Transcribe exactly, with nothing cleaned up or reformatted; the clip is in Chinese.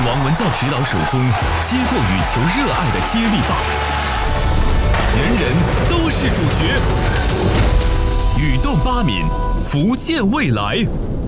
王文教指导手中接过羽球热爱的接力棒，人人都是主角。羽动八闽，福建未来。